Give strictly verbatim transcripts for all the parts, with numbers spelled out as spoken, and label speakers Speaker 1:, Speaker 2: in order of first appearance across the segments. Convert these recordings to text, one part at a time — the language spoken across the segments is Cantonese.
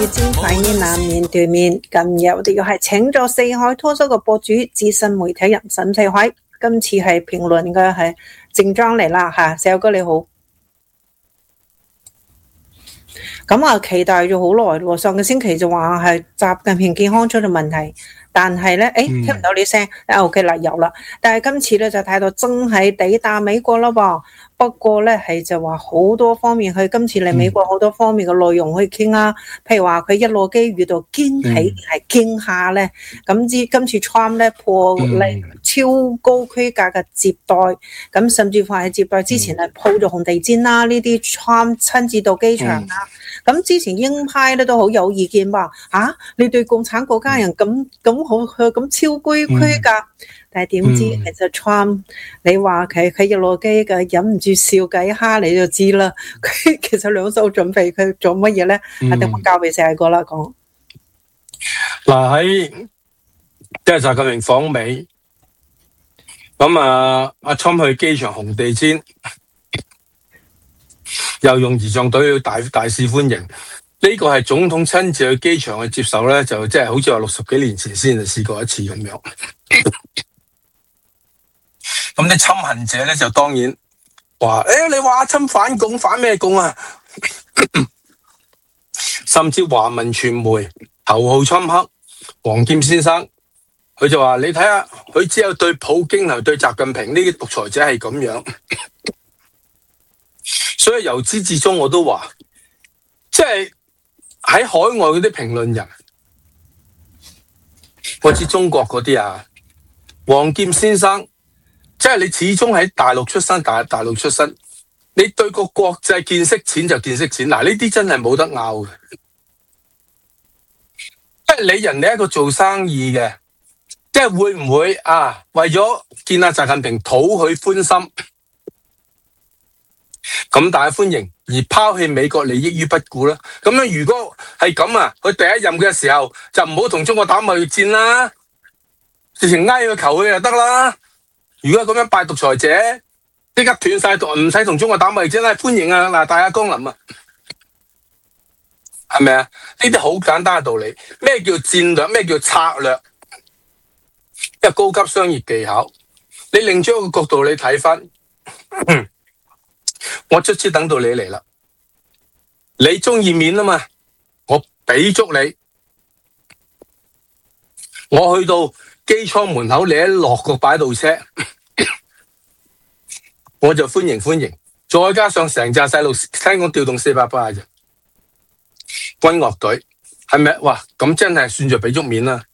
Speaker 1: 精彩呢難面對面。今日我哋又係請咗四海拖手嘅博主、資深媒體人沈世海，今次係評論嘅係正裝嚟啦嚇，四海哥你好。咁啊，期待咗好耐咯。上個星期就話係習近平健康出咗問題，但係咧，誒聽唔到你聲，啊 OK 啦，有啦。但係今次咧就睇到真係抵達美國啦噃。不過咧係就話好多方面，佢今次嚟美國好多方面嘅內容可以傾啊。譬如話佢一落機遇到驚喜定係驚嚇咧，咁知今次 Trump 咧破例超高規格嘅接待，咁甚至乎喺接待之前係鋪咗紅地毯啦，呢啲 Trump 親自到機場啦。咁之前鷹派咧都好有意見話，啊，你對共產國家人咁咁好咁超高規格，嗯、但係點知其實 Trump 你話佢佢一落機嘅忍唔住笑計蝦你就知啦。佢其實兩手準備佢做乜嘢咧？一定會交俾四個啦講。
Speaker 2: 嗱喺即係習近平訪美，咁啊阿 Trump 去機場紅地毯。又用儀仗隊大大肆歡迎，呢個係總統親自去機場去接受咧，就即係好似話六十幾年前先就試過一次咁樣。咁啲侵恨者咧就當然話：誒、欸，你話阿侵反共反咩共啊？甚至華文傳媒頭號侵黑黃劍先生，佢就話：你睇下，佢只有對普京同對習近平呢啲獨裁者係咁樣。所以由始至終我都話，即係喺海外嗰啲評論人，我知中國嗰啲啊，黃劍先生，即係你始終喺大陸出身，大大陸出身，你對個國際見識淺就見識淺，嗱呢啲真係冇得拗嘅。即係你人哋一個做生意嘅，即係會唔會啊？為咗見阿習近平討佢歡心？咁大嘅歡迎而拋棄美國利益於不顧啦，咁樣如果係咁啊，佢第一任嘅時候就唔好同中國打貿易戰啦，直情挨佢求佢就得啦。如果咁樣拜獨裁者，即刻斷晒獨，唔使同中國打貿易戰啦，歡迎啊嗱，大駕光臨啊，係咪啊？呢啲好簡單嘅道理，咩叫戰略？咩叫策略？一個高級商業技巧，你另將個角度你睇翻。我卒之等到你嚟啦，你中意面啊嘛，我俾足你，我去到機艙門口，你一落個擺渡車，我就歡迎歡迎，再加上成紮細路，聽講調動四百八啫，軍樂隊係咪？哇，咁真係算就俾足面啦，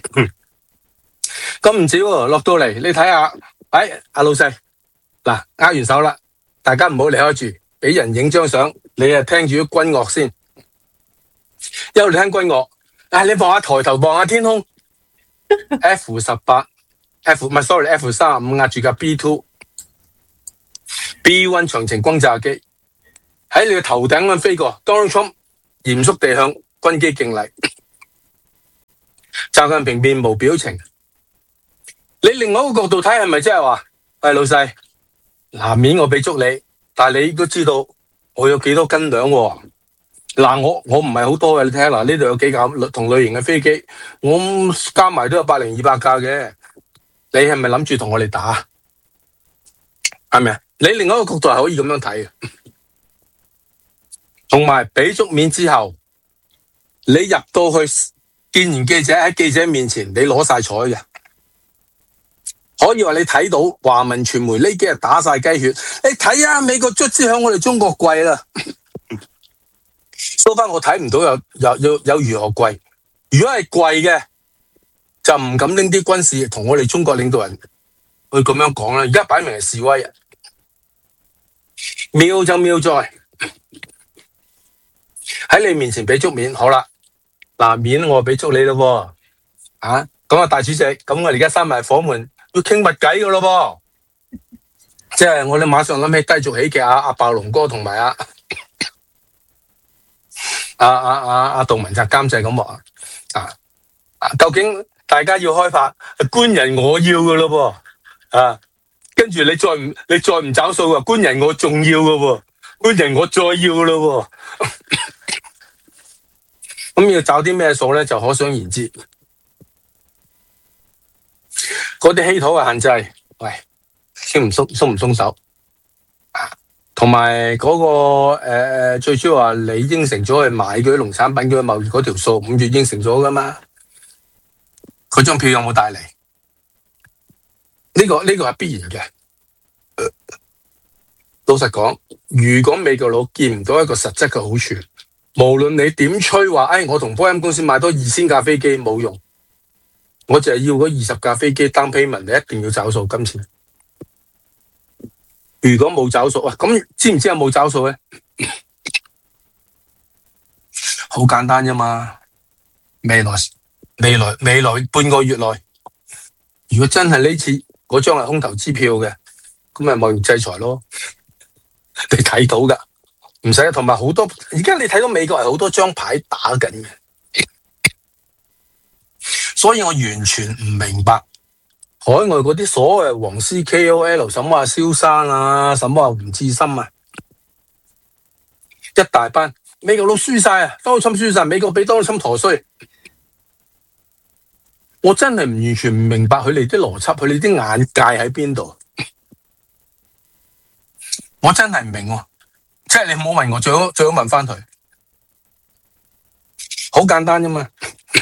Speaker 2: 咁唔少喎，落到嚟你睇下，哎，阿老細，嗱，握完手啦。大家唔好離開住，俾人影張相。你啊聽住啲軍樂先，一路聽軍樂。啊，你望下抬頭望下天空 ，F 十八，F 唔係 sorry，F 三十五壓住架 B two，B one 長程轟炸機喺你嘅頭頂咁飛過。Donald Trump 嚴肅地向軍機敬禮，習近平面無表情。你另外一個角度睇係咪即係話，喂老細？嗱，面我俾足你，但係你都知道我有幾多斤兩喎。嗱，我我唔係好多嘅，你睇下嗱，呢度有幾架同類型嘅飛機，我加埋都有百零二百架嘅。你係咪諗住同我哋打？係咪啊？你另外一個角度係可以咁樣睇嘅。同埋俾足面之後，你入到去見完記者喺記者面前，你攞晒彩嘅。可以話你睇到華文傳媒呢幾日打晒雞血，你睇啊，美國卒之響我哋中國貴啦。收翻我睇唔到有有有有如何貴。如果係貴嘅，就唔敢拎啲軍事同我哋中國領導人去咁樣講啦。而家擺明係示威啊！妙就妙在喺你面前俾足面，好啦，嗱面我俾足你咯，啊咁啊大主席，咁我而家閂埋房門。要傾密偈噶咯噃，即係我哋馬上諗起低俗喜劇阿阿暴龍哥同埋阿阿阿阿阿杜汶澤監製咁話啊啊，究竟大家要開拍官人我要噶咯噃啊，跟住你再唔你再唔找數啊，官人我仲要噶喎，官人我再要噶咯喎， 咁要找啲咩數咧，就可想而知。嗰啲稀土嘅限制，喂，鬆唔鬆鬆唔鬆手啊？同埋嗰個誒、呃、最主要話你應承咗去買嗰啲農產品嗰啲貿易嗰條數，五月應承咗噶嘛？佢張票有冇帶嚟？呢、這個呢、這個係必然嘅。呃、老實講，如果美國佬見唔到一個實質嘅好處，無論你點吹話，誒、哎，我同波音公司買多二千架飛機冇用，我就係要嗰二十架飛機 down payment，你一定要找數今次。如果冇找數，喂，咁知唔知有冇找數咧？好簡單啫嘛，未來未來未來半個月內，如果真係呢次嗰張係空頭支票嘅，咁咪貿易制裁咯。你睇到噶，唔使。同埋好多，而家你睇到美國係好多張牌打緊嘅，所以我完全唔明白海外嗰啲所謂黃絲 K O L， 什麼啊蕭生啊，什麼啊胡志森啊，一大班美國佬輸晒啊，當侵輸晒，美國俾當侵陀衰。我真係唔完全唔明白佢哋啲邏輯，佢哋啲眼界喺邊度？我真係唔明喎，即係你唔好問我，最好最好問翻佢。好簡單啫嘛。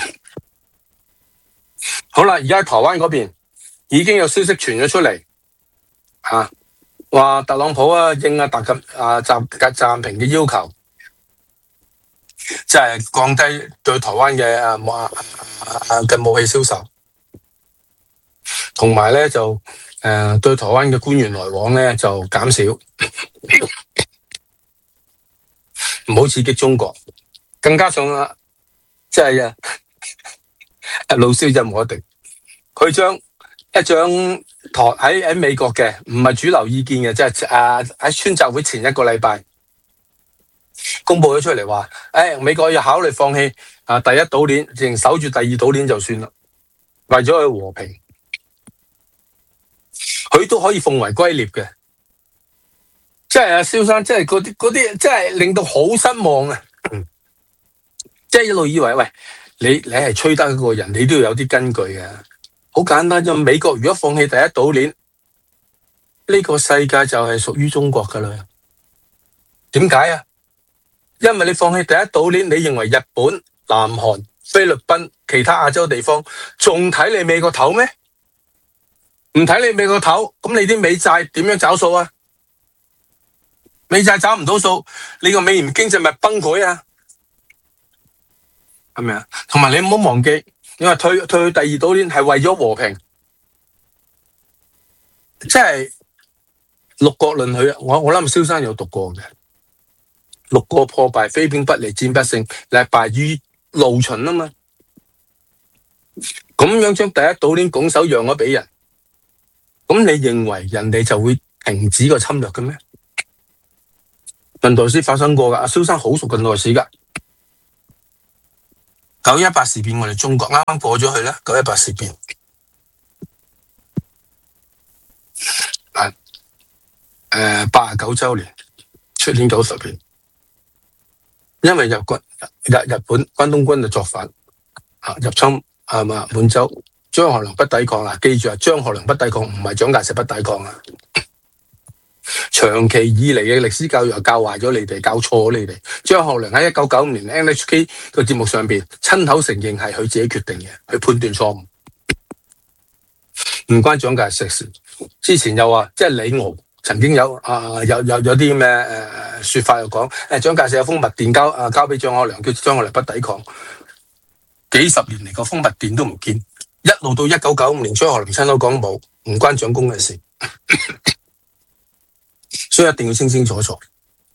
Speaker 2: 好啦，而家喺台灣嗰邊已經有消息傳咗出嚟，吓話特朗普啊應啊習近啊習習近平嘅要求，即係降低對台灣嘅啊啊啊嘅武器銷售，同埋咧就誒、呃、對台灣嘅官員來往咧就減少，唔好刺激中國，更加上啊即係啊老蕭就冇得定，佢將一張台喺喺美國嘅唔係主流意見嘅，即係啊喺川習會前一個禮拜公布咗出嚟話，誒、哎、美國要考慮放棄啊第一島鏈，淨守住第二島鏈就算啦，為咗去和平，佢都可以奉為圭臬嘅。即係阿蕭生，即係嗰啲嗰啲，即係令到好失望啊！即係一路以為喂，你你係吹得嗰個人，你都要有啲根據嘅。好簡單啫，美國如果放棄第一島鏈，呢個世界就係屬於中國噶啦。點解啊？因為你放棄第一島鏈，你認為日本、南韓、菲律賓、其他亞洲地方仲睇你美國頭咩？唔睇你美國頭，咁你啲美債點樣找數啊？美債找唔到數，你個美元經濟咪崩潰啊？係咪啊？同埋你唔好忘記，你話退退去第二島鏈係為咗和平，即係六國論佢，我我諗蕭生有讀過嘅。六國破敗，非兵不利，戰不勝，你係敗於勞秦啊嘛。咁樣將第一島鏈拱手讓咗俾人，咁你認為人哋就會停止個侵略嘅咩？近代史發生過噶，阿蕭生好熟近代史噶。九一八事變，我哋中國啱啱過咗去啦。九一八事變，嗱，誒，八十九周年，出年九十年，因為日軍日日本關東軍就作反，啊，入侵係嘛滿洲，張學良不抵抗啦。記住啊，張學良不抵抗，唔係蔣介石不抵抗啊。長期以嚟嘅歷史教育又教壞咗你哋，教錯咗你哋。張學良喺一九九五年 N H K 個節目上邊親口承認係佢自己決定嘅，佢判斷錯誤，唔關蔣介石事。之前又話，即係李敖曾經有啊有有有啲咩誒說法又講，誒蔣介石有封密電交啊交俾張學良，叫張學良不抵抗。幾十年嚟個封密電都唔見，一路到一九九五年張學良親口講冇，唔關蔣公嘅事。所以一定要清清楚楚。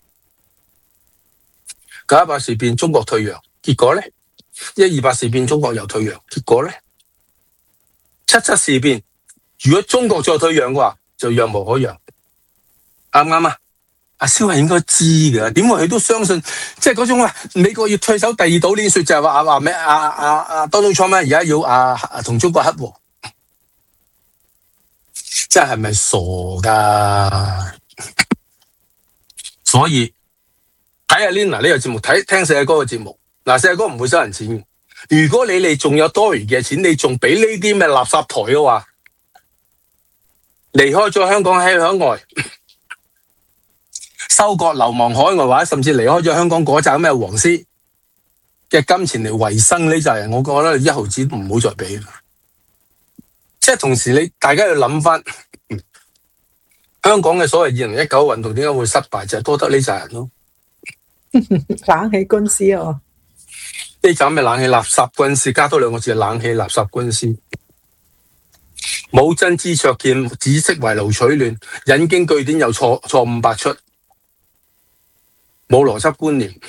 Speaker 2: 九一八事變，中國退讓，結果咧；一二八事變，中國又退讓，結果咧；七七事變，如果中國再退讓嘅話，就讓無可讓，啱唔啱啊？阿蕭係應該知嘅，點會佢都相信？即係嗰種話，美國要退守第二島鏈，說就係話話咩？阿阿阿 Donald Trump 而家要啊同中國洽和，即係係咪傻噶？所以睇下 Lina 呢個節目，睇聽世界哥嘅節目， 嗱，世界哥唔會收人錢嘅。如果你哋仲有多餘嘅錢，你仲俾呢啲咩垃圾台嘅話，離開咗香港喺海外收割流亡海外，或者甚至離開咗香港嗰紮咩黃絲嘅金錢嚟維生呢扎人，我覺得一毫子都唔好再俾。即係同時你大家要諗翻，香港嘅所謂二零一九運動點解會失敗，就係多得呢扎人咯。
Speaker 1: 冷氣軍師啊！
Speaker 2: 呢紮咩冷氣垃圾軍師，加多兩個字，冷氣垃圾軍師。冇真知灼見，只識圍爐取暖，引經據典又錯錯誤百出，冇邏輯觀念。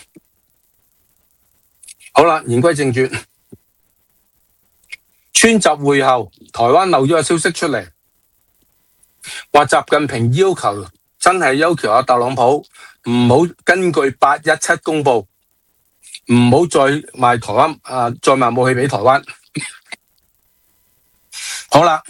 Speaker 2: 好啦，言歸正傳，川習會後，台灣漏咗個消息出嚟，話習近平要求真係要求阿特朗普唔好根據八一七公報，唔好再賣台灣啊，再賣武器俾台灣。好啦，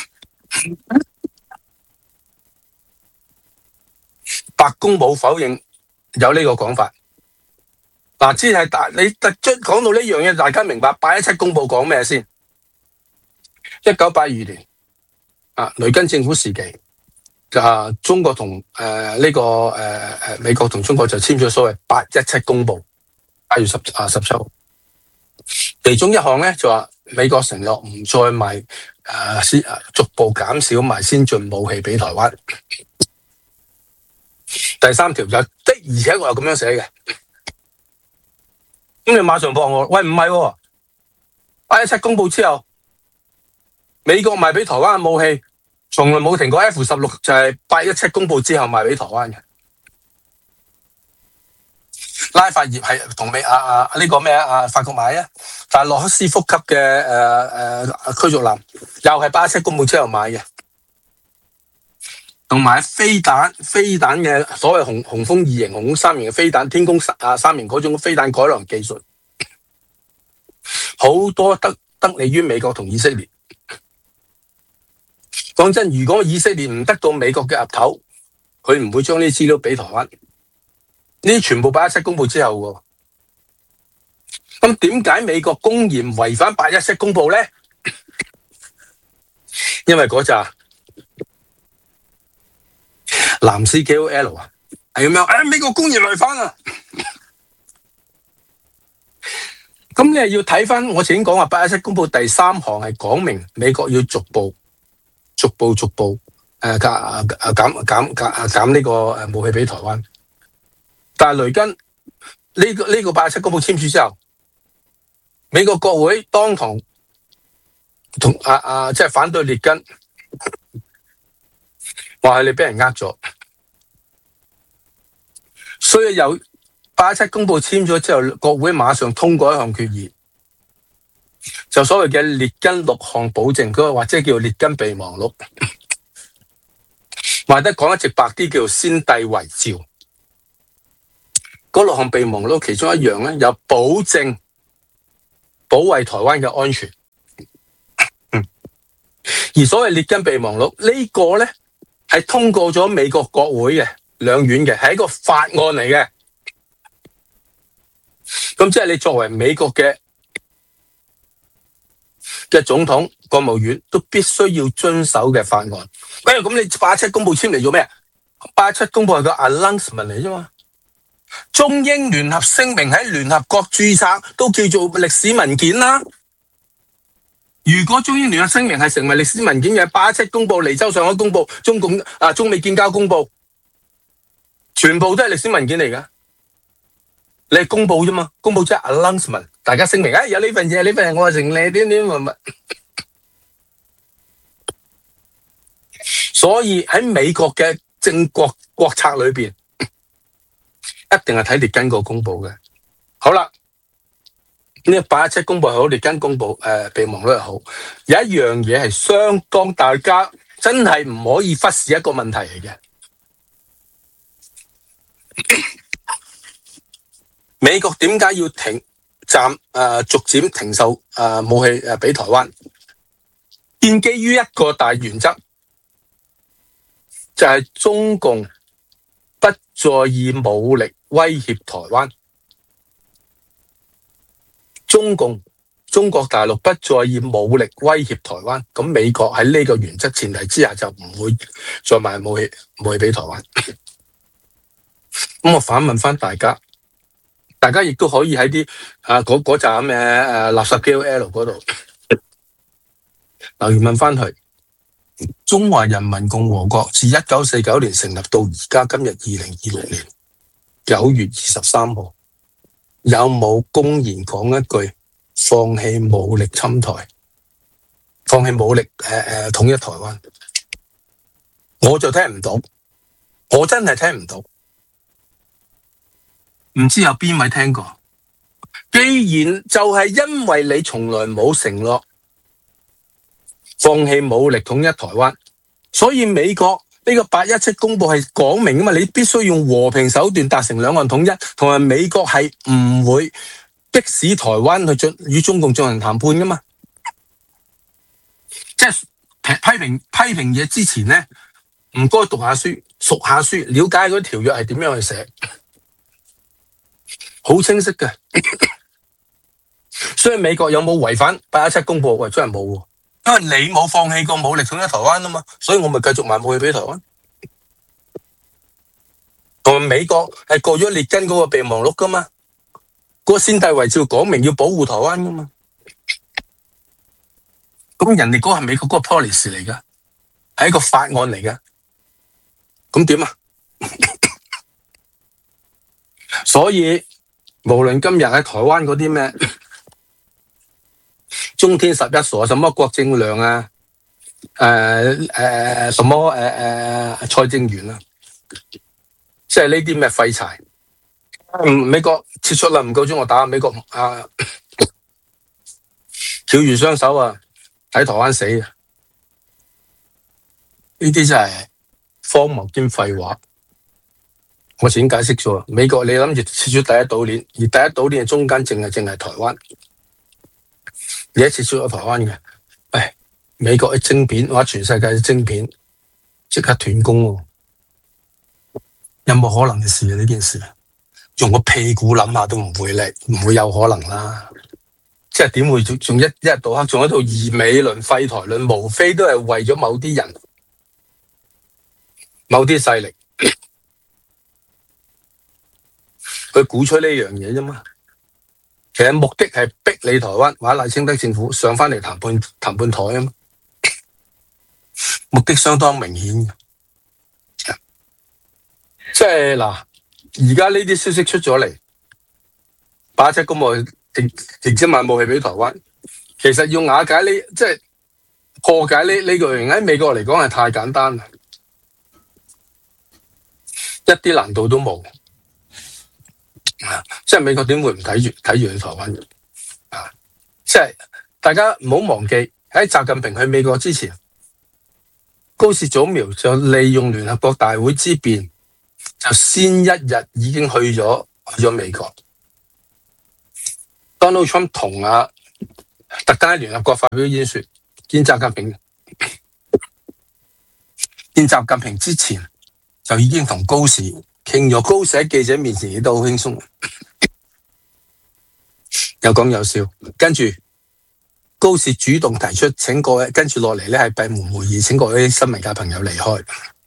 Speaker 2: 白宮冇否認有呢個講法。嗱，只係大你突出講到呢樣嘢，大家明白八一七公報講咩先？一九八二年啊，雷根政府時期，啊，中國同誒呢個誒誒、呃、美國同中國就簽咗所謂八一七公報，八月十啊十七號。其中一項咧就話美國承諾唔再賣誒先、呃，逐步減少賣先進武器俾台灣。第三條就的而且確係咁樣寫嘅。咁你馬上駁我，喂，唔係喎，八一七公佈之後，美國賣俾台灣嘅武器，從來冇停過 F 十六，就係八一七公佈之後賣俾台灣嘅。拉法葉係同美啊啊呢、這個咩啊法國買啊，但係洛克斯福級嘅誒誒驅逐艦又係八一七公佈之後買嘅，同埋飛彈飛彈嘅所謂紅紅蜂二型、紅蜂三型嘅飛彈，天宮啊三型嗰種飛彈改良技術，好多得得利於美國同以色列。講真，如果以色列唔得到美國嘅岌頭，佢唔會將呢啲資料俾台灣。呢啲全部八一七公佈之後喎，咁點解美國公然違反八一七公佈咧？因為嗰扎藍絲 K O L 啊，係咁樣，誒美國公然違反啊！咁你係要睇翻我前講話八一七公佈第三項係講明美國要逐步、逐步、逐步誒減誒減減減減呢個誒武器俾台灣。但係雷根呢、這個呢、這個八一七公佈簽署之後，美國國會當堂同啊啊即係反對列根，話係你俾人呃咗，所以由八一七公佈簽咗之後，國會馬上通過一項決議，就所謂嘅列根六項保證，佢或者叫列根備忘錄，或者講得直白啲叫做先帝遺詔。嗰六項備忘錄其中一樣咧，有保證保衛台灣嘅安全。嗯、而所謂列根備忘錄、這個、呢個咧係通過咗美國國會嘅兩院嘅，係一個法案嚟嘅。咁即係你作為美國嘅嘅總統、國務院都必須要遵守嘅法案。咁咁你八一七公佈簽嚟做咩？八一七公佈係個 announcement 嚟啫嘛。中英聯合聲明喺聯合國註冊都叫做歷史文件啦。如果中英聯合聲明係成為歷史文件嘅，八一七公佈、尼州上海公佈、中共啊中美建交公佈，全部都係歷史文件嚟噶。你係公佈啫嘛，公佈即係 announcement， 大家聲明，哎有呢份嘢，呢份嘢我係成你點點乜乜。所以喺美國嘅政國國策裏邊，一定係睇列根個公佈嘅。好啦，呢個八一七公佈好，列根公佈誒備忘錄又好，有一樣嘢係相當大家真係唔可以忽視一個問題嚟嘅。美國點解要停暫誒、呃、逐漸停售誒、呃、武器誒俾台灣？建基於一個大原則，就係、是、中共不再以武力威脅台灣。 中共中國大陸不再以武力威脅台灣，咁美國喺呢個原則前提之下就唔會再賣武器武器俾台灣。咁我反問翻大家，大家亦都可以喺啲啊嗰嗰站嘅誒垃圾 K O L 嗰度留言問翻佢：中華人民共和國自一九四九年成立到而家今日二零二六年九月二十三號，有冇公然講一句放棄武力侵台、放棄武力誒誒、呃、統一台灣？我就聽唔到，我真係聽唔到。唔知有邊位聽過？既然就係因為你從來冇承諾放棄武力統一台灣，所以美國呢個八一七公報係講明啊嘛，你必須用和平手段達成兩岸統一，同埋美國係唔會迫使台灣去進與中共進行談判噶嘛。即係批評批評嘢之前咧，唔該讀下書、熟下書，了解嗰啲條約係點樣去寫。好清晰嘅，所以美國有冇違反八一七公報？喂，真係冇喎，因為你冇放棄過武力統一台灣啊嘛，所以我咪繼續賣武器俾台灣。同埋美國係過咗列根嗰個備忘錄噶嘛，嗰個先帝遺詔講明要保護台灣噶嘛，咁人哋嗰個係美國嗰個 policy 嚟噶，係一個法案嚟噶，咁點啊？所以無論今日喺台灣嗰啲咩中天十一所，什麼郭正亮啊，誒、呃、誒、呃、什麼誒誒、呃、蔡正元啊，即係呢啲咩廢柴。嗯，美國撤出啦，唔夠鐘我打美國啊，翹住雙手啊，喺台灣死啊！呢啲真係荒謬兼廢話。我先解釋咗，美國你諗住撤出第一島鏈，而第一島鏈嘅中間淨係淨係台灣，你一撤出咗台灣嘅，誒，美國嘅晶片或者全世界嘅晶片即刻斷供喎，有冇可能嘅事啊？呢件事用個屁股諗下都唔會咧，唔會有可能啦。即係點會仲一一日到黑仲喺度疑美論、廢台論，無非都係為咗某啲人、某啲勢力。佢鼓吹呢樣嘢啫嘛，其實目的係逼你台灣或者賴清德政府上翻嚟談判談判台啊嘛，目的相當明顯嘅。即係嗱，而家呢啲消息出咗嚟，八一七公報直直接賣武器俾台灣，其實要瓦解呢，即係破解呢呢個喺美國嚟講係太簡單啦，一啲難度都冇。啊！即係美國點會唔睇住睇住去台灣嘅？啊！即係大家唔好忘記喺習近平去美國之前，高市早苗就利用聯合國大會之便，就先一日已經去咗去咗美國。Donald Trump 同啊特登喺聯合國發表演說，見習近平，見習近平之前就已經同高市傾咗，高市喺記者面前亦都好輕鬆，有講有笑。跟住高市主動提出請各位跟住落嚟咧係閉門會議，請各位新聞界朋友離開。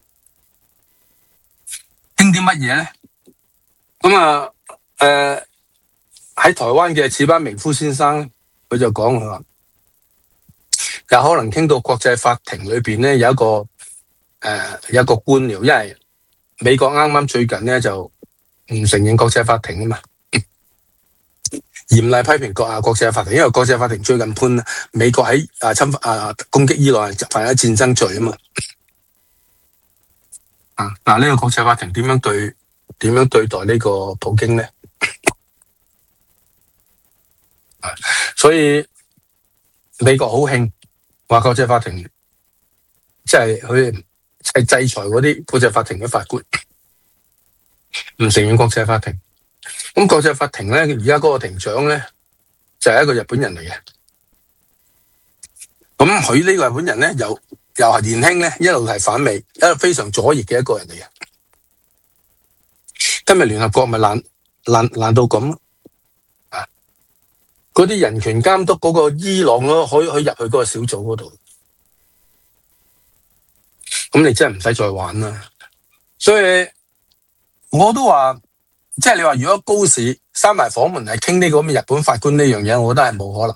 Speaker 2: 傾啲乜嘢咧？咁啊，誒、呃、喺台灣嘅矢板明夫先生，佢就講佢話，有可能傾到國際法庭裏邊咧有一個誒、呃、有一個官僚，因為美國啱啱最近咧就唔承認國際法庭啊嘛，嚴厲批評國啊國際法庭，因為國際法庭最近判美國喺啊侵啊攻擊伊朗犯咗戰爭罪啊嘛。啊嗱，呢個國際法庭點樣對點樣對待呢個普京咧？啊，所以美國好興話國際法庭即係佢。係制裁嗰啲國際法庭嘅法官，唔承認國際法庭。咁國際法庭咧，而家嗰個庭長咧就係、是、一個日本人嚟嘅。咁佢呢個日本人咧，又又係年輕咧，一路係反美，一路非常左翼嘅一個人嚟嘅。今日聯合國咪爛爛爛到咁啊！ 嗰啲人權監督嗰個伊朗咯，可以可以入去嗰個小組嗰度。咁你真係唔使再玩啦。所以我都話，即係你話如果高市閂埋房門係傾呢個咁嘅日本法官呢樣嘢，我覺得係冇可能。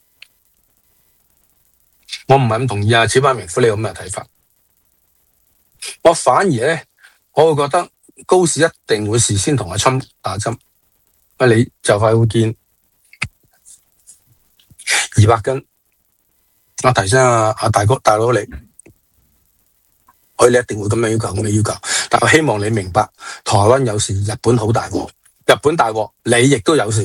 Speaker 2: 我唔係咁同意啊，矢板明夫你咁嘅睇法。我反而咧，我會覺得高市一定會事先同阿侵打針。啊，你就快會見二百斤。我提醒啊，阿大哥大佬你，我你一定會咁樣要求，咁嘅要求。但我希望你明白，台灣有事，日本好大鑊。日本大鑊，你亦都有事。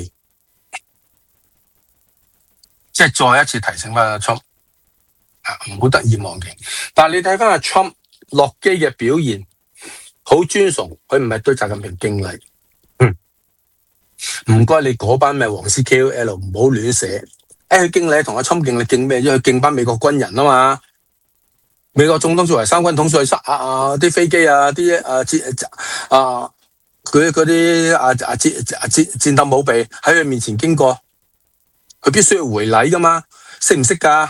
Speaker 2: 即係再一次提醒翻阿侵，唔好得意忘形。但係你睇翻阿侵落機嘅表現，好尊崇，佢唔係對習近平敬禮。嗯，唔該你嗰班咩黃絲 K O L 唔好亂寫。誒，佢敬禮同阿侵敬禮敬咩？因為佢敬班美國軍人啊嘛。美國總統作為三軍統帥，塞啊啲飛機啊，啲啊戰啊佢嗰啲啊啊戰戰戰鬥武備喺佢面前經過，佢必須要回禮噶嘛？識唔識噶？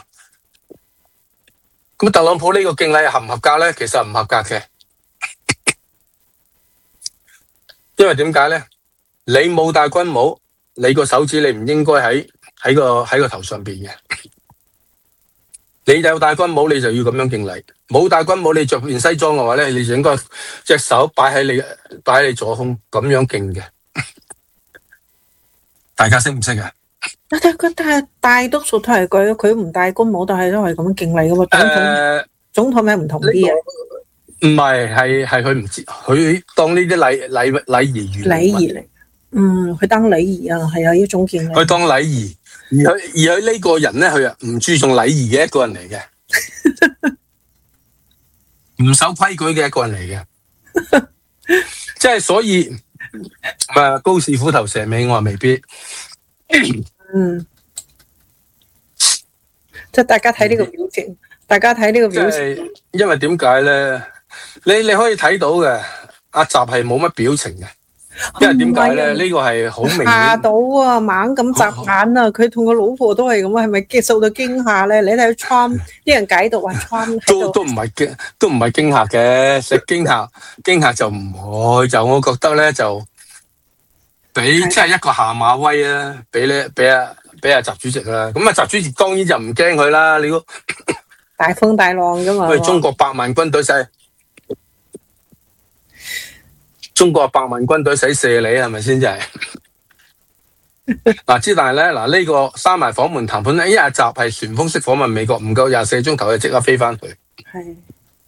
Speaker 2: 咁特朗普呢個敬禮合唔合格咧？其實唔合格嘅，因為點解咧？你冇戴軍帽，你個手指你唔應該喺喺個喺個頭上邊嘅。你有戴軍帽，你就要咁樣敬禮；冇戴軍帽，你着件西裝嘅話咧，你就應該隻手擺喺你擺喺你左胸咁樣敬嘅。大家識唔識啊？
Speaker 1: 但係大大多數都係佢，佢唔戴軍帽，但係都係咁樣敬禮噶嘛。總統、呃、總統咩唔同啲啊？
Speaker 2: 唔係，係係佢唔知，佢當呢啲禮禮禮儀
Speaker 1: 禮儀嚟。嗯，佢當禮儀啊，係啊，一種敬禮。
Speaker 2: 佢當禮儀。而佢而佢呢個人咧，佢啊唔注重禮儀嘅一個人嚟嘅，唔守規矩嘅一個人嚟嘅，即係所以啊高士虎頭蛇尾，我話未必。
Speaker 1: 嗯，即係大家睇呢個表情，嗯、大家睇呢個表情，
Speaker 2: 因為點解咧？你你可以睇到嘅，阿習係冇乜表情嘅。因為點解咧？呢、這個係好明顯嚇
Speaker 1: 到啊，猛咁眨眼啊！佢同個老婆都係咁啊，係咪驚受到驚嚇咧？你睇 Trump 啲人解讀話 Trump
Speaker 2: 都都唔係驚，都唔係驚嚇嘅，食驚嚇驚嚇就唔會。就我覺得咧，就俾即係一個下馬威啊！俾咧俾阿俾阿習主席啦。咁啊，習主席當然就唔驚佢啦。你估
Speaker 1: 大風大浪噶嘛？
Speaker 2: 喂，中國百萬軍隊使。中國百萬軍隊使射你係咪先？真係嗱，之但係咧嗱，呢、這個閂埋房門談判咧，一日習係旋風式訪問美國，唔夠廿四鐘頭就即刻飛翻去。係誒、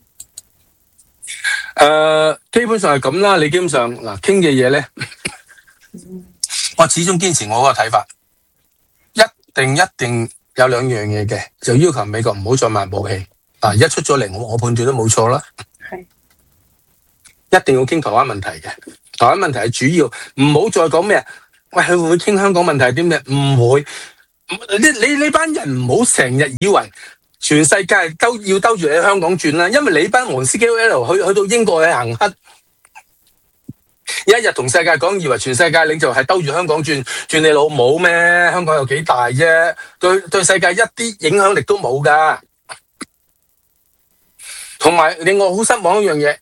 Speaker 2: 呃，基本上係咁啦。你基本上嗱傾嘅嘢咧，我始終堅持我嗰個睇法，一定一定有兩樣嘢嘅，就要求美國唔好再賣武器。嗱，一出咗嚟，我我判斷都冇錯啦。一定要傾台灣問題嘅，台灣問題係主要，唔好再講咩。喂，佢會唔會傾香港問題係點咩？唔會。你你呢班人唔好成日以為全世界都要兜住你喺香港轉啦，因為你班黃絲 K O L 去去到英國去行乞，一日同世界講，以為全世界領袖係兜住香港轉，轉你老母咩？香港有幾大啫？對對世界一啲影響力都冇噶。同埋令我好失望一樣嘢。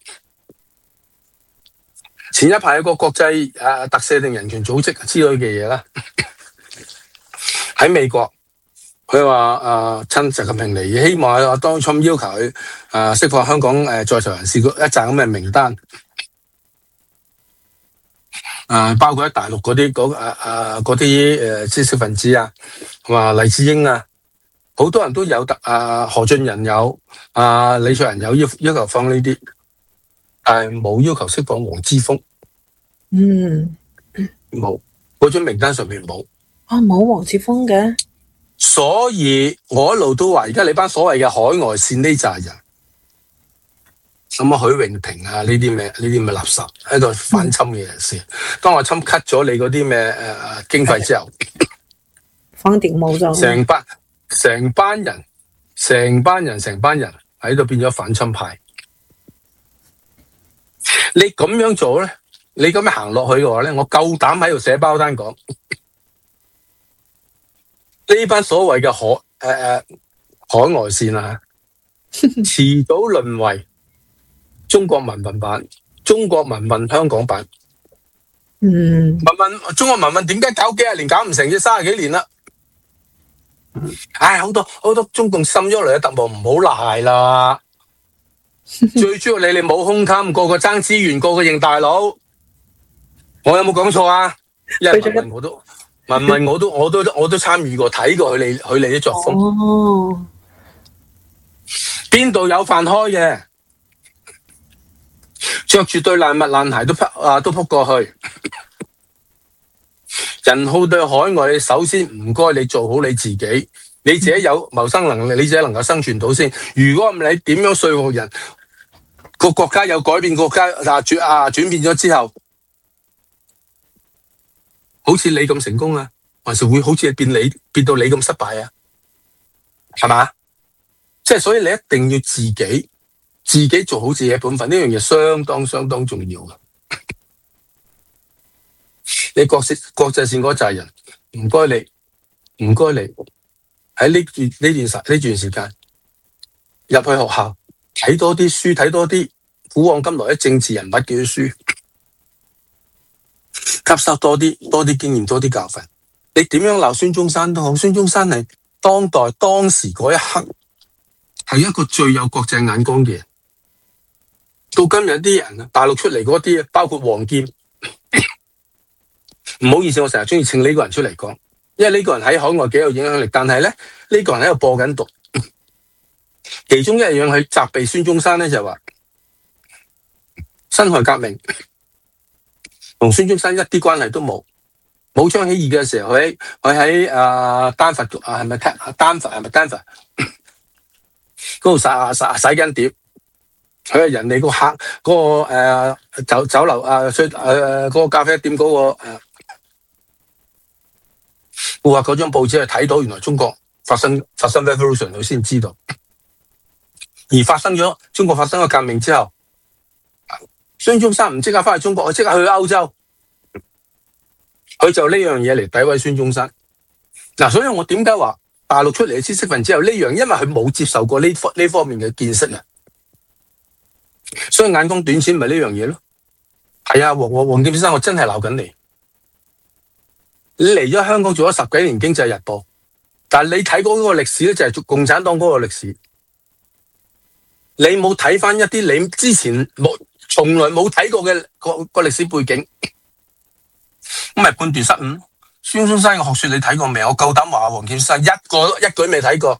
Speaker 2: 前一排有個國際誒特赦定人權組織之類嘅嘢啦，喺美國佢話誒親習近平嚟，希望阿當初要求佢誒釋放香港誒在囚人士一紮咁嘅名單，誒包括喺大陸嗰啲嗰誒誒嗰啲誒知識分子啊，話黎智英啊，好多人都有特誒何俊仁有啊李卓人有要要求放呢啲。但係冇要求釋放黃之鋒，
Speaker 1: 嗯，
Speaker 2: 冇嗰張名單上面冇
Speaker 1: 啊，冇黃之鋒嘅，
Speaker 2: 所以我一路都話，而家你班所謂嘅海外線呢扎人，咁啊許榮霆啊呢啲咩呢啲咩垃圾喺度反侵嘅人士，嗯、當我侵 cut 咗你嗰啲咩誒經費之後，
Speaker 1: 放電冇咗，
Speaker 2: 成班成班人，成班人，成班人喺度變咗反侵派。你咁樣做咧，你咁樣行落去嘅話咧，我夠膽喺度寫包單講， 呢班所謂嘅海誒誒、呃、海外線啊，遲早淪為中國民運版、中國民運香港版。
Speaker 1: 嗯，
Speaker 2: 民運中國民運點解搞幾廿年搞唔成啫？三十幾年啦。唉，好多好多中共滲咗嚟嘅特務唔好賴啦。最主要你哋冇胸襟，個個爭資源，個個認大佬。我有冇講錯啊？因為民運我都民運我都我都我都參與過，睇過佢哋佢哋啲作風。
Speaker 1: 哦，
Speaker 2: 邊度有飯開嘅？着住對爛襪爛鞋都撲啊都撲過去。人好對海外，首先唔該你做好你自己，你自己有謀生能力，你自己能夠生存到先。如果唔係你點樣說服人個國家有改變，國家啊轉啊轉變咗之後，好似你咁成功啊，還是會好似變你變到你咁失敗啊？係嘛？即係所以你一定要自己自己做好自己嘅本分，呢樣嘢相當相當重要嘅。你國際國際線嗰扎人，唔該你，唔該你喺呢段呢段時呢段時間入去學校睇多啲書，睇多啲古往今來啲政治人物嘅書，吸收多啲多啲經驗，多啲教訓。你點樣鬧孫中山都好，孫中山係當代當時嗰一刻係一個最有國際眼光嘅人。到今日啲人啊，大陸出嚟嗰啲，包括王健。唔好意思，我成日中意請呢個人出嚟講，因為呢個人喺海外幾有影響力，但係咧呢、呢個人喺度播緊毒。其中一樣去責備孫中山咧，就話辛亥革命同孫中山一啲關係都冇。武昌起義嘅時候，佢佢喺誒丹佛啊，係咪丹佛係咪丹佛嗰度洗洗洗緊碟。佢係人哋個客嗰、嗰個誒、呃、酒酒樓啊，誒嗰個咖啡店嗰、嗰個誒。我話嗰張報紙係睇到，原來中國發生發生 revolution， 佢先知道。而發生咗中國發生咗革命之後，孫中山唔即刻翻去中國，佢即刻去歐洲，佢就呢樣嘢嚟詆毀孫中山。嗱，所以我點解話大陸出嚟嘅知識分子有呢樣？因為佢冇接受過呢方呢方面嘅見識啊，所以眼光短淺，咪呢樣嘢咯。係啊，黃黃黃劍先生，我真係鬧緊你。你嚟咗香港做咗十幾年經濟日報，但係你睇嗰個歷史咧，就係共產黨嗰個歷史。你冇睇翻一啲你之前冇從來冇睇過嘅個個歷史背景，咁咪判斷失誤。孫中山嘅學說你睇過未？我夠膽話黃劍先生一個一句未睇過。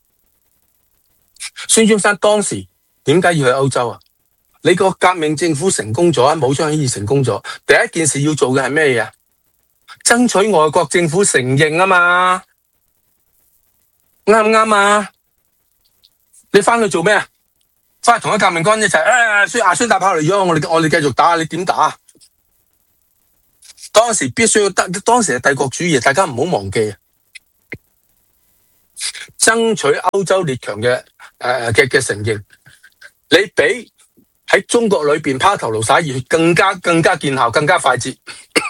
Speaker 2: 孫中山當時點解要去歐洲啊？你個革命政府成功咗，武昌起義成功咗，第一件事要做嘅係咩嘢啊？爭取外國政府承認啊嘛，啱唔啱啊？你翻去做咩啊？翻去同一革命軍一齊，誒，孫阿孫大炮嚟咗，我哋我哋繼續打，你點打？當時必須要得，當時係帝國主義，大家唔好忘記啊！爭取歐洲列強嘅誒嘅嘅承認，你比喺中國裏邊拋頭顱灑熱血更加更加見效，更加快捷。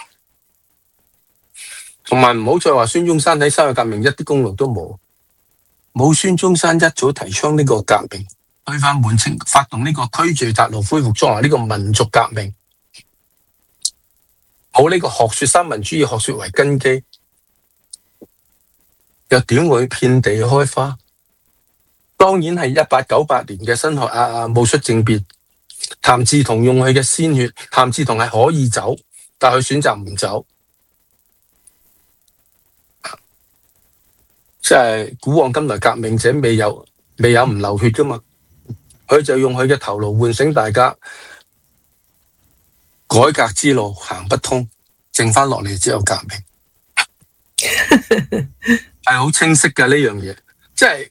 Speaker 2: 同埋唔好再話孫中山喺辛亥革命一啲功勞都冇，冇孫中山一早提倡呢個革命，推翻滿清，發動呢個驅除韃虜，恢復中華呢個民族革命，冇呢個學說三民主義學說為根基，又點會遍地開花？當然係一八九八年嘅辛亥啊啊戊戌政變，譚嗣同用佢嘅鮮血，譚嗣同係可以走，但佢選擇唔走。即係古往今來革命者未有未有唔流血噶嘛，佢就用佢嘅頭顱喚醒大家，改革之路行不通，剩翻落嚟只有革命，係好清晰嘅呢樣嘢。即係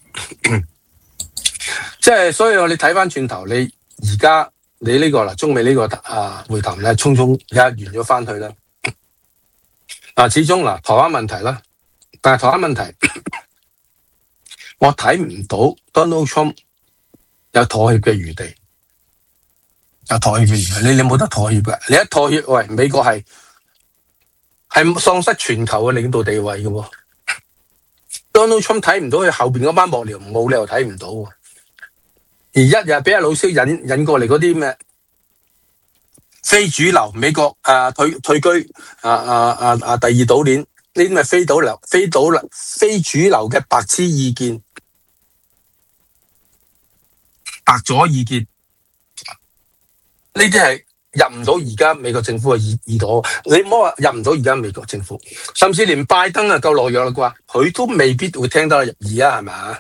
Speaker 2: 即係，所以我哋睇翻轉頭，你而家你呢、這個嗱中美呢個啊會談咧，匆匆一完咗翻去啦。嗱，始終嗱台灣問題啦。但係台灣問題，我睇唔到 Donald Trump 有妥協嘅餘地，有妥協嘅餘地，你你冇得妥協嘅，你一妥協，喂，美國係係喪失全球嘅領導地位嘅喎。 Donald Trump 睇唔到佢後邊嗰班幕僚，冇理由睇唔到喎。而一日俾阿老蕭引引過嚟嗰啲咩非主流美國啊退退居啊啊啊啊第二島鏈呢啲咪非主流非主流非主流嘅白痴意見、白左意見，呢啲係入唔到而家美國政府嘅耳耳朵。你唔好話入唔到而家美國政府，甚至連拜登啊夠懦弱啦啩，佢都未必會聽得入耳啊，係咪啊？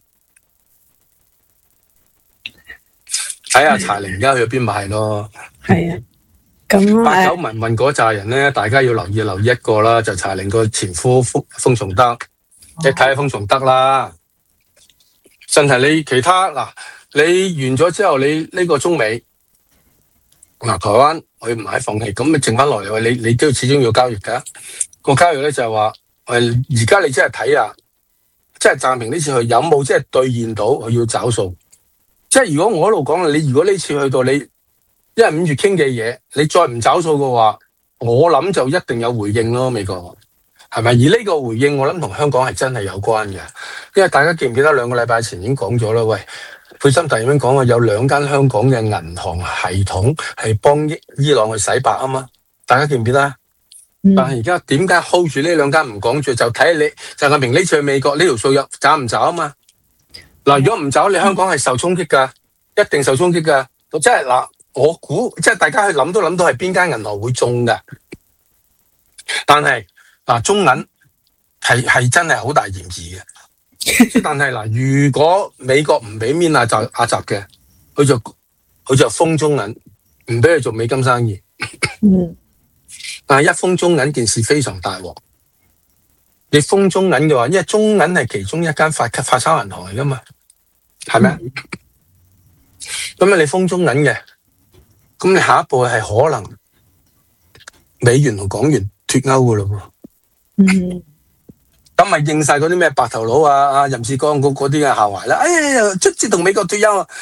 Speaker 2: 睇下柴玲而家去咗邊咪係咯。
Speaker 1: 係啊，咁
Speaker 2: 八九民運嗰扎人咧，大家要留意留意一個啦，就柴玲個前夫封封從德，你睇下封從德啦。真係你其他嗱，你完咗之後，你呢個中美嗱台灣佢唔係放棄，咁咪剩翻落嚟，你你都始終要交易噶。個交易咧就係話，誒而家你真係睇啊，即係暫停呢次去有冇即係兌現到佢要找數。即係如果我一路講，你如果呢次去到你一係五月傾嘅嘢，你再唔找數嘅話，我諗就一定有回應咯，美國係咪？而呢個回應我諗同香港係真係有關嘅，因為大家記唔記得兩個禮拜前已經講咗啦？喂，佩森特已經講過有兩間香港嘅銀行系統係幫伊伊朗去洗白啊嘛，大家記唔記得？嗯、但係而家點解 hold 住呢兩間唔講住，就睇你就係明呢次去美國呢條數入找唔找啊嘛？嗱，如果唔走，你香港係受衝擊噶，一定受衝擊噶。即係嗱，我估即係大家去諗都諗到係邊間銀行會中噶。但係嗱，中銀係係真係好大嫌疑嘅。但係嗱，如果美國唔俾面阿習阿習嘅，佢就佢就封中銀，唔俾佢做美金生意。嗯。但係一封中銀件事非常大鑊。你封中銀嘅話，因為中銀係其中一間發發鈔銀行嚟噶嘛，係咪啊？咁啊，你封中銀嘅，咁你下一步係可能美元同港元脫鈎噶咯喎。嗯。咁咪應晒嗰啲咩白頭佬啊、啊任志剛嗰嗰啲嘅下懷啦。哎呀，卒之同美國脫鈎啊！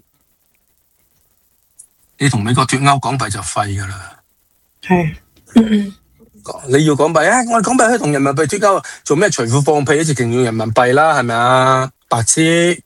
Speaker 2: 你同美國脫鈎，港幣就廢噶啦。係。嗯。你要港幣啊！我哋港幣可以同人民幣脫鈎，做咩除褲放屁？一直勁用人民幣啦，係咪啊？白痴！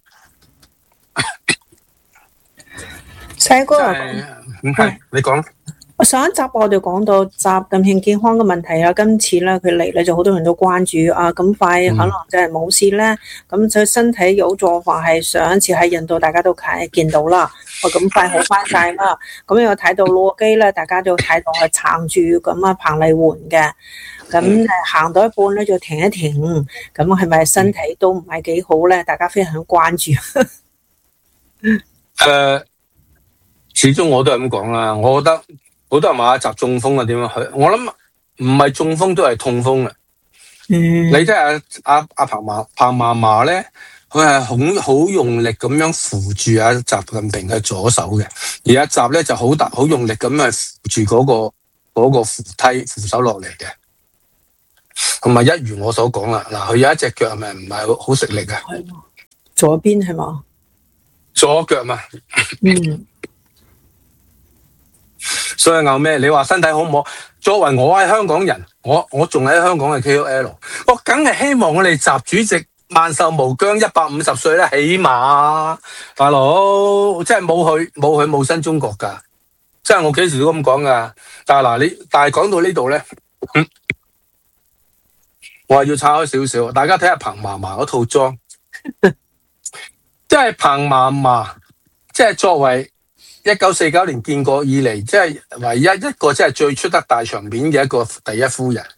Speaker 1: 細哥，
Speaker 2: 唔係你講。
Speaker 1: 我上一集我哋講到習近平健康嘅問題啊，今次咧佢嚟咧就好多人都關注啊，咁快可能就係冇事咧，咁佢身體有狀況係上一次喺印度大家都睇見到啦，我咁快好翻晒啦，咁又睇到洛基咧，大家都睇到係撐住咁啊彭麗媛嘅，咁行到一半咧就停一停，咁係咪身體都唔係幾好咧？大家非常關注。
Speaker 2: 誒、uh, 始終我都係咁講啦，我覺得。好多人話阿習中風啊，點樣去？我諗唔係中風都係痛風啊。嗯，你睇下阿阿彭嫲彭嫲嫲咧，佢係好好用力咁樣扶住阿習近平嘅左手嘅，而阿習咧就好大好用力咁樣扶住嗰個嗰個扶梯扶手落嚟嘅。同埋一如我所講啦，嗱，佢有一隻腳係咪唔係好好食力啊？係
Speaker 1: 左邊係嘛？
Speaker 2: 左腳嘛。嗯。所以拗咩？你話身體好唔好？作為我係香港人，我我仲喺香港嘅 K O L， 我梗係希望我哋習主席萬壽無疆一百五十歲啦，起碼大佬真係冇佢冇佢冇新中國噶，真係我幾時都咁講噶。但係嗱你，但係講到呢度咧，我係要拆開少少，大家睇下彭嫲嫲嗰套裝，即係彭嫲嫲，即係作為。一九四九年建國以嚟，即係唯一一個即係最出得大場面嘅一個第一夫人。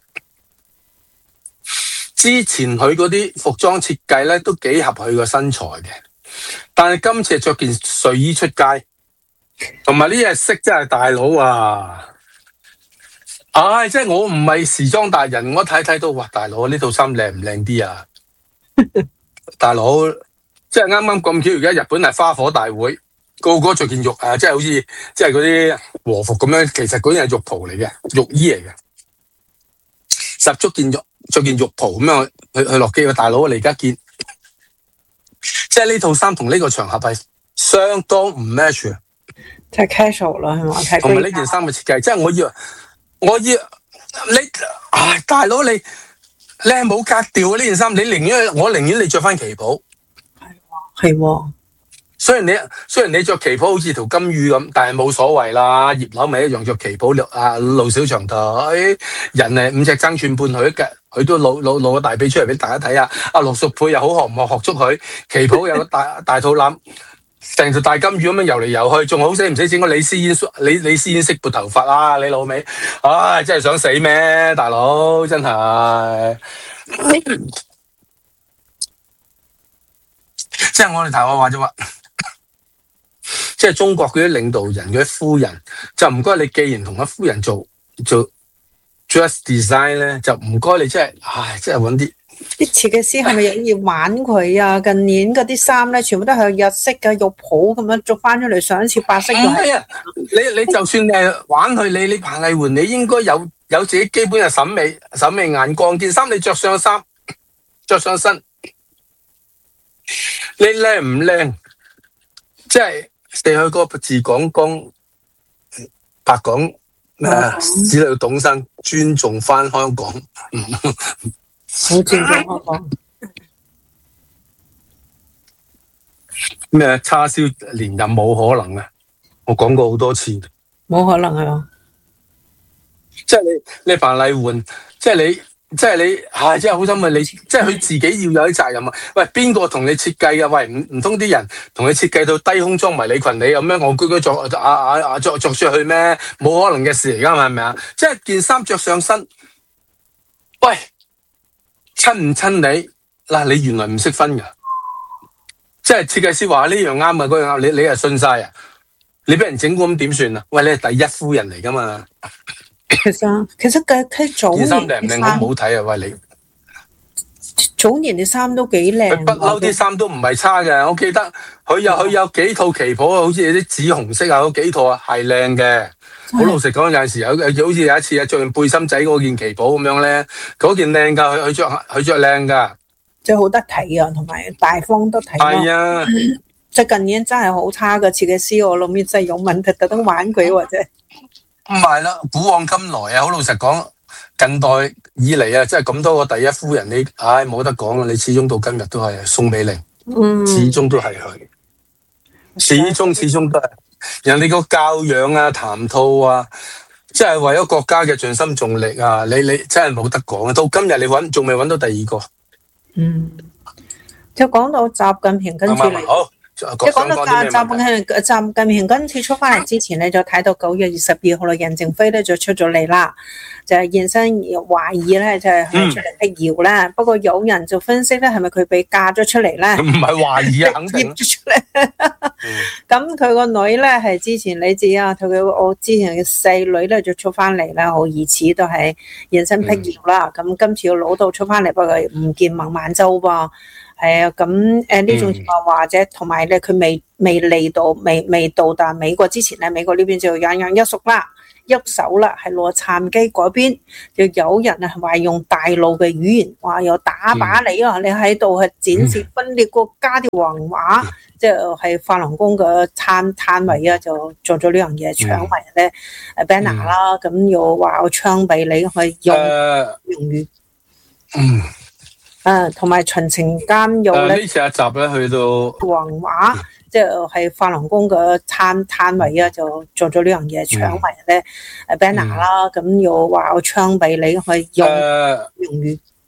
Speaker 2: 之前佢嗰啲服裝設計咧都幾合佢個身材嘅，但係今次着件睡衣出街，同埋呢隻色真係大佬啊！唉、哎，即係我唔係時裝達人，我睇睇到哇，大佬呢套衫靚唔靚啲啊？大佬，即係啱啱咁巧，而家日本係花火大會。個個着件浴啊，即係好似即係嗰啲和服咁樣，其實嗰啲係浴袍嚟嘅，浴衣嚟嘅，十足件浴着件浴袍咁樣去去落機嘅。大佬，你而家見，即係呢套衫同呢個場合係相當唔 match 啊！
Speaker 1: 太 casual 啦，係嘛？
Speaker 2: 同埋呢件衫嘅設計，即係我要我要你，唉，大佬你你係冇格調啊！呢件衫，你寧願我寧願你着翻旗袍。
Speaker 1: 係喎。
Speaker 2: 雖然你雖然你着旗袍好似條金魚咁，但係冇所謂啦。葉劉咪一樣着旗袍，啊露小長腿，人誒五尺爭寸半佢嘅，佢都露露露個大髀出嚟俾大家睇下。阿陸淑佩又好學唔學學足佢，旗袍有個大大肚腩，成條大金魚咁樣游嚟游去，仲好死唔死整個李思嫣李李思嫣式撥頭髮啊！你老味，唉真係想死咩，大佬真係。即係我哋頭我話啫話。即係中國嗰啲領導人嗰啲夫人，就唔該你，既然同阿夫人做做 dress design 咧，就唔該你真係，唉，真係揾啲
Speaker 1: 啲設計師係咪又要玩佢啊？近年嗰啲衫咧，全部都係日式嘅肉鋪咁樣做翻出嚟，上一次白色就係
Speaker 2: 啊！你你就算誒玩佢，你你彭麗媛，你應該有有自己基本嘅審美審美眼光。件衫你着上衫，着上身，你靚唔靚？即係。四海嗰個字講講白講誒，只要懂生尊重翻香港，
Speaker 1: 好尊重香港。
Speaker 2: 咩叉燒連任冇可能啊！我講過好多次，
Speaker 1: 冇可能係嘛？
Speaker 2: 即係你你彭麗媛，即係你。即係你，唉，真係好心啊！你即係佢自己要有啲責任啊！喂，邊個同你設計啊？喂，唔唔通啲人同你設計到低胸裝迷你裙，你咁樣我居居作啊啊啊作作出去咩？冇可能嘅事嚟噶嘛，係咪啊？即係件衫着上身，喂，襯唔襯你？嗱，你原來唔識分噶，即係設計師話呢樣啱啊，嗰樣啱，你你係信晒啊？你俾人整蠱咁點算啊？喂，你係第一夫人嚟噶嘛？
Speaker 1: 其實其實佢佢早年
Speaker 2: 衫靚唔靚好唔好睇啊？喂，你
Speaker 1: 早年啲衫都幾靚，
Speaker 2: 佢不嬲啲衫都唔係差嘅。我記得佢有佢有幾套旗袍啊，好似啲紫紅色啊，嗰幾套啊係靚嘅。好老實講，有陣時有好似有一次啊，着件背心仔嗰件旗袍咁樣咧，嗰件靚噶，佢佢着佢着靚噶，
Speaker 1: 即係好得睇啊，同埋大方得睇。
Speaker 2: 係啊，
Speaker 1: 即係近年真係好差嘅設計師，我諗真係有問題，特登玩佢或者。
Speaker 2: 唔係啦，古往今來啊，好老實講，近代以嚟啊，即係咁多個第一夫人，你唉冇得講啊！你始終到今日都係宋美齡，
Speaker 1: 嗯，
Speaker 2: 始終都係佢，始終始終都係人哋個教養啊、談吐啊，即係為咗國家嘅盡心盡力啊！你你真係冇得講啊！到今日你揾仲未揾到第二個，
Speaker 1: 嗯，就講到習近平跟住嚟。
Speaker 2: 好。
Speaker 1: 即係講到習習近平習近平今次出翻嚟之前咧，就睇到九月二十二號啦，任正非咧就出咗嚟啦，就係現身懷疑咧就係出嚟辟謠啦。不過有人就分析咧，係咪佢被嫁咗出嚟咧？
Speaker 2: 唔係懷疑啊，肯定
Speaker 1: 咗出嚟。咁佢個女咧係之前你知啊，佢嘅我之前嘅細女咧就出翻嚟啦，好疑似都係現身辟謠啦。咁、嗯、今次個老豆出翻嚟，不過唔見孟晚舟噃。係啊，咁誒呢種情況或者同埋咧，佢未未嚟到，未未到達美國之前咧，美國呢邊就樣樣一熟啦，一手啦，係洛杉磯嗰邊就有人啊話用大陸嘅語言，話又打靶你啊，嗯、你喺度係展示分裂國家啲橫話，即係係法輪功嘅攤攤位啊，就做咗呢樣嘢，搶埋咧誒 banner 啦，咁又話我槍斃你去用用語，
Speaker 2: 嗯。
Speaker 1: 誒，同埋秦城監獄咧，
Speaker 2: 呢次一集咧去到
Speaker 1: 橫話，即係係法輪功嘅攤攤位啊，就做咗呢樣嘢，搶埋咧誒 banner 啦，咁又話我槍斃你去用用語。